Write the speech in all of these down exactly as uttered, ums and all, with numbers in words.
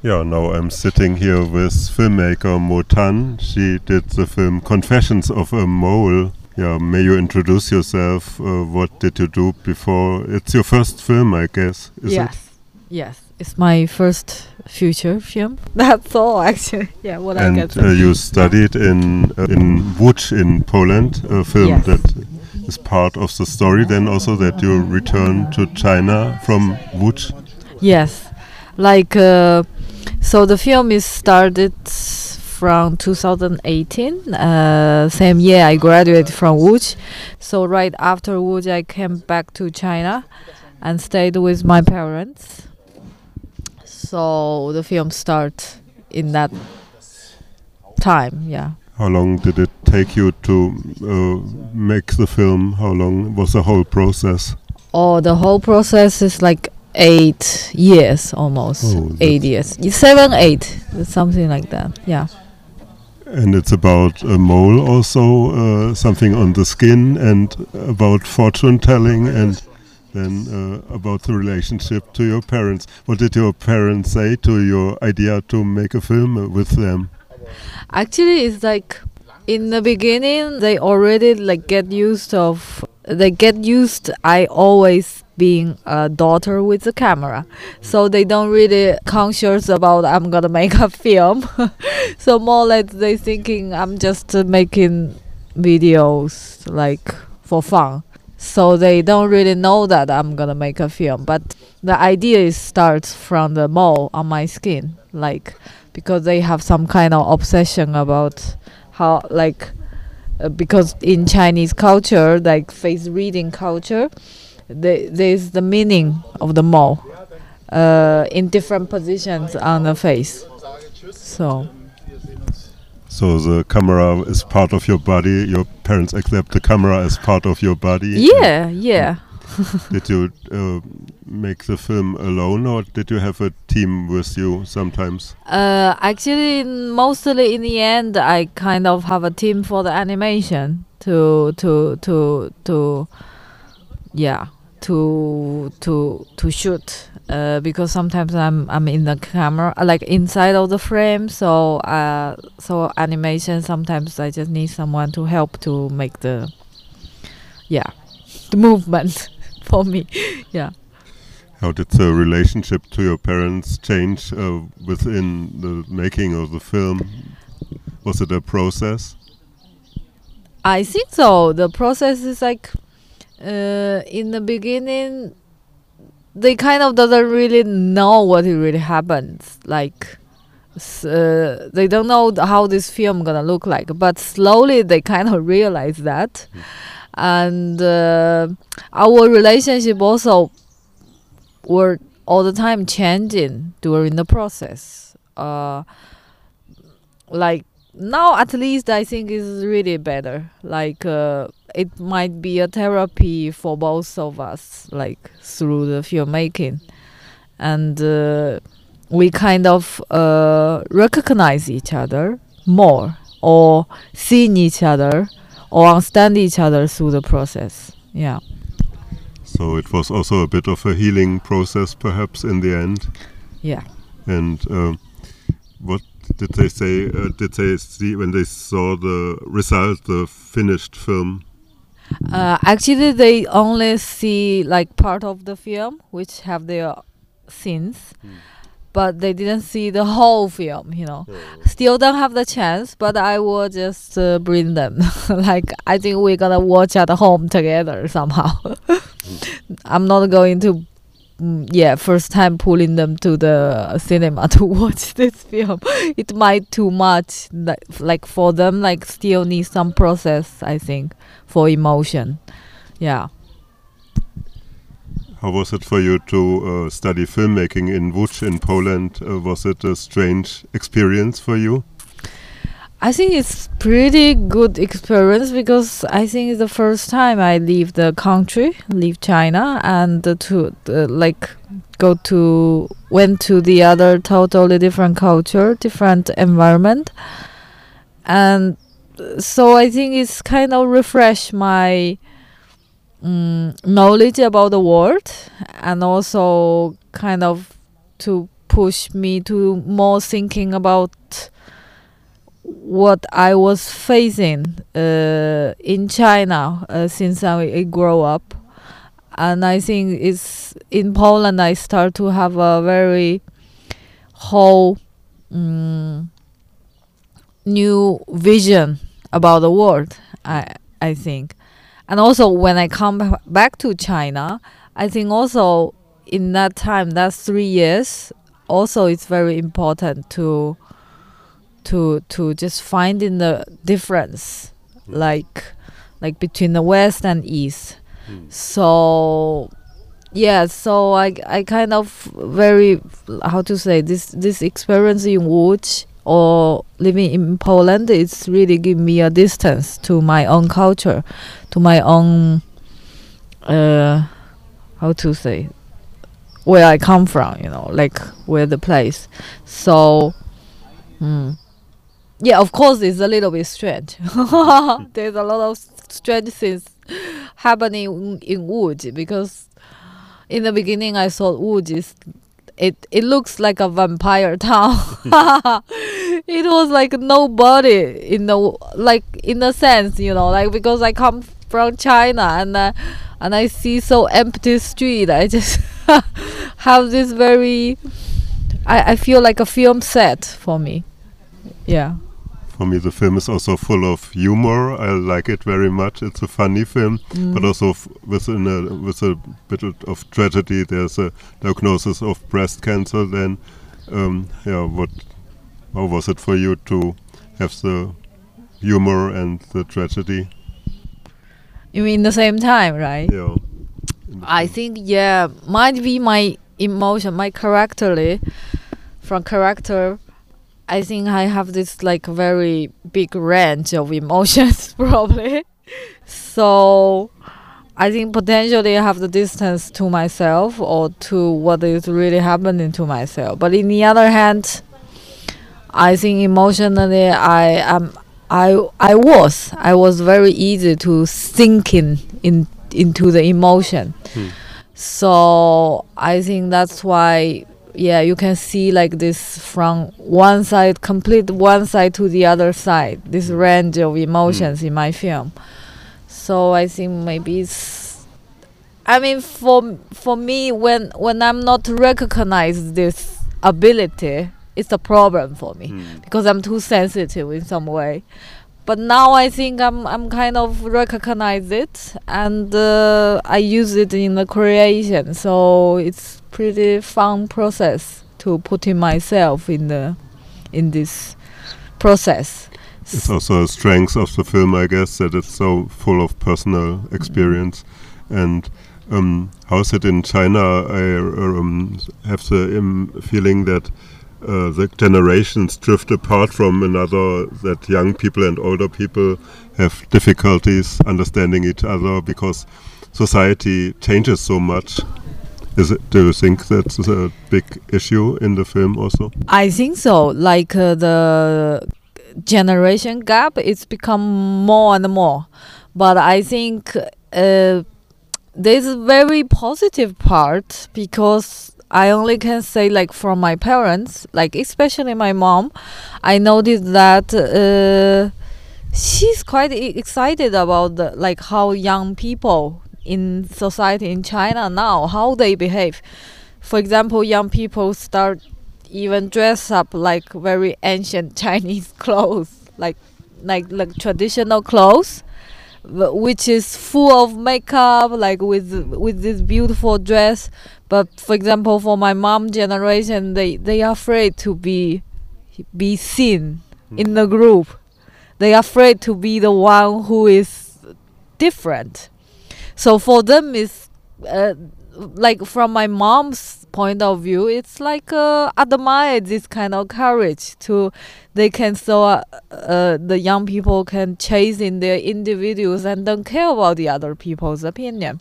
Yeah, now I'm sitting here with filmmaker Mo Tan. She did the film Confessions of a Mole. Yeah, may you introduce yourself? Uh, what did you do before? It's your first film, I guess, is yes. it? Yes, it's my first feature film. That's all, actually. Yeah, what I And can say. uh, you studied in uh, in Łódź in Poland, a film Yes. that is part of the story. Then also that you return to China from Łódź. Yes, like uh, so the film is started from two thousand eighteen. Uh, same year I graduated from Łódź. So right after Łódź, I came back to China and stayed with my parents. So the film starts in that time. Yeah. How long did it take you to uh, make the film? How long was the whole process? Oh, the whole process is like eight years almost. Oh, eight years. Seven, eight, something like that. Yeah. And it's about a mole also, uh, something on the skin, and about fortune telling, and then uh, about the relationship to your parents. What did your parents say to your idea to make a film uh, with them? Actually, it's like in the beginning they already like get used of they get used I always being a daughter with the camera, so they don't really conscious about I'm gonna make a film. So more like they thinking I'm just uh, making videos like for fun, so they don't really know that I'm gonna make a film. But the idea is starts from the mole on my skin, like because they have some kind of obsession about how like uh, because in Chinese culture, like face reading culture, the, there's the meaning of the mole uh, in different positions on the face. So So the camera is part of your body. Your parents accept the camera as part of your body. yeah, yeah. Did you uh, make the film alone, or did you have a team with you sometimes? Uh, actually, mostly in the end, I kind of have a team for the animation to to to to yeah to to to shoot. Uh, because sometimes I'm I'm in the camera, uh, like inside of the frame. So uh, so animation. Sometimes I just need someone to help to make the yeah the movement for me. Yeah. How did the relationship to your parents change uh, within the making of the film? Was it a process? I think so. The process is like uh, in the beginning, they kind of doesn't really know what it really happens. Like s- uh, they don't know th- how this film gonna look like. But slowly they kind of realize that, and uh, our relationship also were all the time changing during the process. Uh, like now, at least I think is really better. Like uh, it might be a therapy for both of us, like through the filmmaking, and uh, we kind of uh, recognize each other more, or seeing each other, or understand each other through the process. Yeah. So it was also a bit of a healing process, perhaps, in the end. Yeah. And uh, what did they say? Uh, did they see when they saw the result, the finished film? Uh, actually, they only see like part of the film, which have their scenes, but they didn't see the whole film. You know, still don't have the chance. But I will just uh, bring them. Like I think we're gonna watch at home together somehow. I'm not going to. Mm, yeah, first time pulling them to the cinema to watch this film. It might too much. Like, like for them, like still need some process. I think for emotion. Yeah. How was it for you to uh, study filmmaking in Łódź in Poland? Uh, was it a strange experience for you? I think it's pretty good experience because I think it's the first time I leave the country, leave China, and uh, to uh, like go to went to the other totally different culture, different environment, and uh, so I think it's kind of refresh my um, knowledge about the world, and also kind of to pushed me to more thinking about what I was facing uh, in China uh, since I, I grew up. And I think it's in Poland I start to have a very whole um, new vision about the world, I I think. And also when I come b- back to China, I think also in that time, that three years, also it's very important to to to just finding the difference, like like between the West and East. So yeah, so I I kind of very, how to say, this this experience in Łódź or living in Poland, it's really give me a distance to my own culture, to my own uh how to say, where I come from, you know, like where the place. So mm, yeah, of course it's a little bit strange. There's a lot of strange things happening in, in Łódź, because in the beginning I thought Łódź is it it looks like a vampire town. It was like nobody in the, like in a sense, you know, like because I come from China and uh, and I see so empty street, I just have this very, I, I feel like a film set for me. Yeah. For me, the film is also full of humor. I like it very much. It's a funny film, Mm. but also f- within a, with a bit of tragedy. There's a diagnosis of breast cancer. Then, um, yeah, what? How was it for you to have the humor and the tragedy? You mean the same time, right? Yeah. in the I film. think, yeah, might be my emotion, my characterly, from character. I think I have this like very big range of emotions, probably. So I think potentially I have the distance to myself or to what is really happening to myself. But in the other hand, I think emotionally I am I I was I was very easy to sink in, in into the emotion. Hmm. So I think that's why, yeah, you can see like this from one side, complete one side to the other side, this range of emotions in my film. So I think maybe it's, I mean, for for me, when when I'm not recognize this ability, it's a problem for me Hmm. because I'm too sensitive in some way. But now I think I'm I'm kind of recognize it, and uh, I use it in the creation. So it's pretty fun process to putting myself in the in this process. It's also a strength of the film, I guess, that it's so full of personal experience. And um, how's it in China? I um, have the um, feeling that uh, the generations drift apart from another, that young people and older people have difficulties understanding each other because society changes so much. Is it, do you think that's a big issue in the film also? I think so. Like uh, the generation gap, it's become more and more. But I think uh, there's a very positive part, because I only can say, like, from my parents, like especially my mom, I noticed that uh, she's quite e- excited about the, like how young people in society in China now, how they behave. For example, young people start even dress up like very ancient Chinese clothes, like like like traditional clothes, wh- which is full of makeup, like with with this beautiful dress. But for example, for my mom generation, they they are afraid to be be seen in the group. They are afraid to be the one who is different. So for them, it's uh, like from my mom's point of view, it's like uh, admire this kind of courage to they can so uh, uh, the young people can chase in their individuals and don't care about the other people's opinion.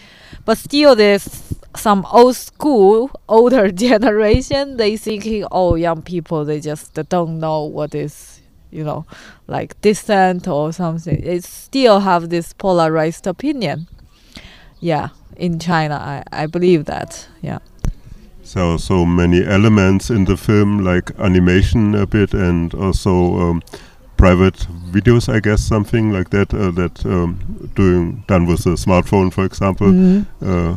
But still, there's some old school, older generation. They thinking, oh, young people, they just don't know what is, you know, like dissent or something. It still have this polarized opinion. Yeah, in China, I, I believe that. Yeah. so so many elements in the film, like animation a bit, and also um, private videos, I guess, something like that. Uh, that um, doing done with a smartphone, for example. Mhm. Uh,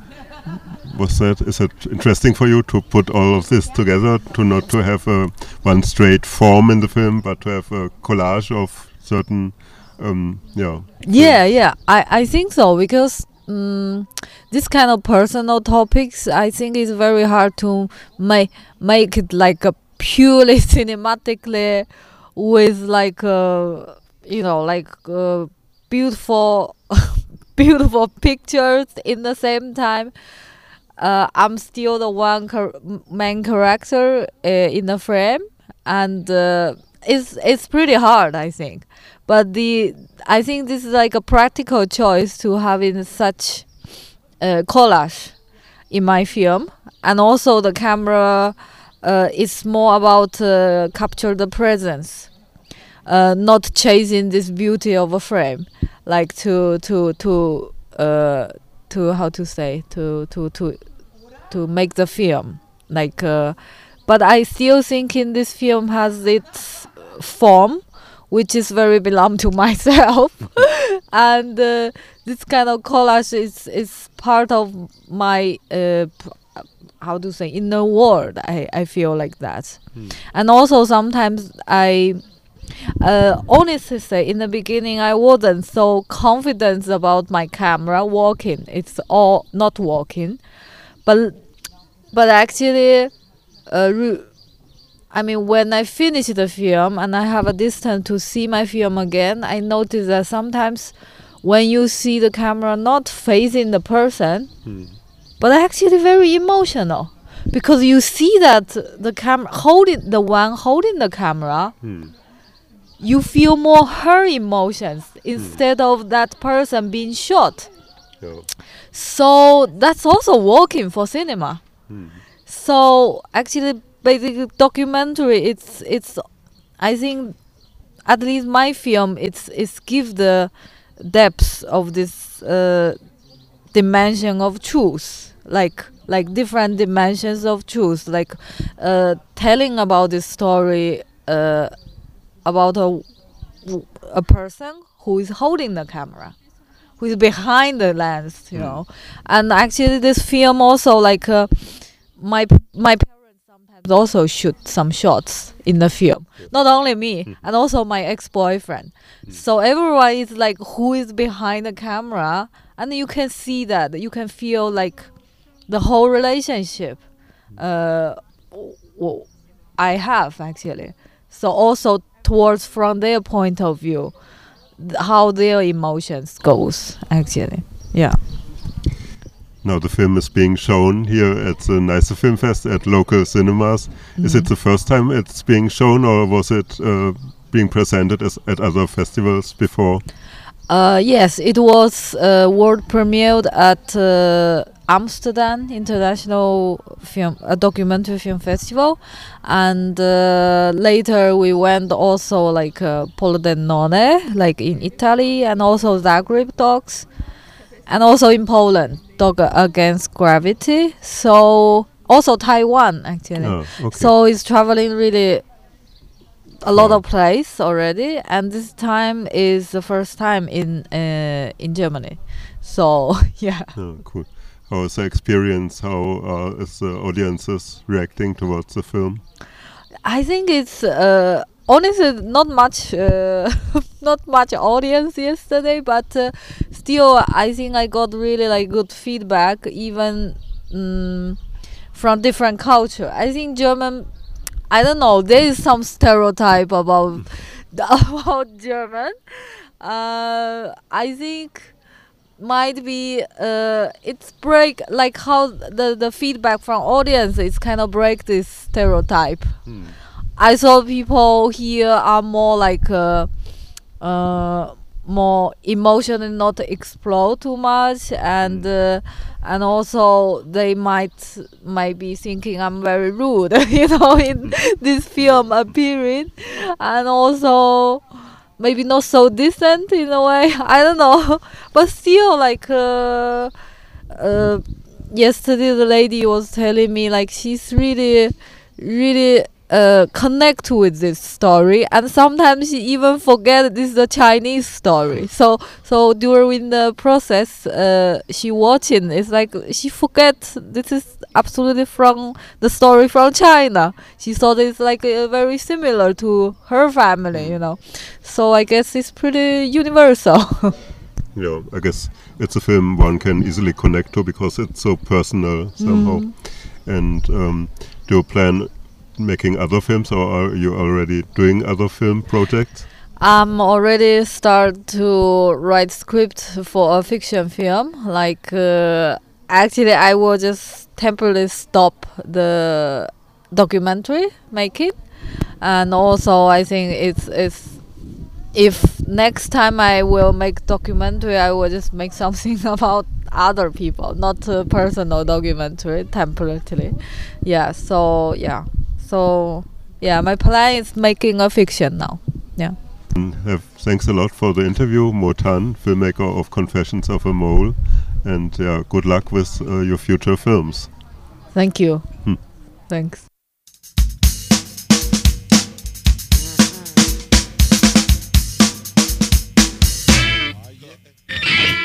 was that is that interesting for you to put all of this together, to not to have a one straight form in the film, but to have a collage of certain, um, yeah. Yeah, yeah, I, I think so, because um, this kind of personal topics, I think it's very hard to make make it like a purely cinematically with like uh, you know like uh, beautiful beautiful pictures in the same time. Uh, I'm still the one char- m- main character uh, in the frame, and uh, it's it's pretty hard, I think. But the I think this is like a practical choice to having such uh, collage in my film, and also the camera uh, is more about uh, capture the presence, uh, not chasing this beauty of a frame, like to to to uh, to how to say to to to to make the film like. Uh, but I still think in this film has its form, which is very belong to myself, and uh, this kind of collage is is part of my uh, p- how to say inner world. I I feel like that, and also sometimes I. Uh, honestly say, in the beginning, I wasn't so confident about my camera working. It's all not working, but but actually, uh, re- I mean, when I finish the film and I have a distance to see my film again, I notice that sometimes when you see the camera not facing the person, but actually very emotional, because you see that the camera holding the one holding the camera, you feel more her emotions instead of that person being shot. Yeah. So that's also working for cinema. So actually, basically, documentary. It's it's. I think, at least my film, it's it's give the depth of this uh, dimension of truth, like like different dimensions of truth, like uh, telling about this story uh, about a a person who is holding the camera, who is behind the lens, you know. And actually, this film also like. Uh, my my parents sometimes also shoot some shots in the film, not only me, and also my ex-boyfriend. So everyone is like who is behind the camera, and you can see that, you can feel like the whole relationship uh w- w- I have actually. So also towards from their point of view, th- how their emotions goes actually. Yeah. Now the film is being shown here at the Neiße Film Fest at local cinemas. Is it the first time it's being shown, or was it uh, being presented as at other festivals before? Uh, yes, it was uh, world premiered at uh, Amsterdam International Film uh, Documentary Film Festival, and uh, later we went also like uh, Pordenone, like in Italy, and also Zagreb Docs, and also in Poland, Dog Against Gravity. So also Taiwan actually. Oh, okay. So it's traveling really a lot Wow. of place already, and this time is the first time in uh, in Germany. So yeah. Oh, cool. How is the experience? How uh, is the audiences reacting towards the film? I think it's uh, honestly not much, uh, not much audience yesterday, but uh, still, I think I got really like good feedback, even mm, from different culture. I think German. I don't know. There is some stereotype about about German. Uh, I think might be uh, it's break like how the the feedback from audience is kind of break this stereotype. I saw people here are more like uh, uh, more emotionally not explore too much, and uh, and also they might might be thinking I'm very rude, you know, in this film appearing, and also maybe not so decent in a way. I don't know, but still like uh, uh, yesterday the lady was telling me like she's really, really uh, connect with this story, and sometimes she even forget this is a Chinese story. So so during the process, uh, she watching, it's like she forget this is absolutely from the story from China. She thought it's like uh, very similar to her family, you know. So I guess it's pretty universal. Yeah, I guess it's a film one can easily connect to because it's so personal somehow. Mm. And um, do you plan making other films, or are you already doing other film projects? I'm already start to write script for a fiction film. Like uh, actually, I will just temporarily stop the documentary making, and also I think it's it's if next time I will make documentary, I will just make something about other people, not a personal documentary temporarily. Yeah. So yeah. So yeah, my plan is making a fiction now. Yeah. And have, thanks a lot for the interview, Mo Tan, filmmaker of Confessions of a Mole, and yeah, good luck with uh, your future films. Thank you. Hmm. Thanks.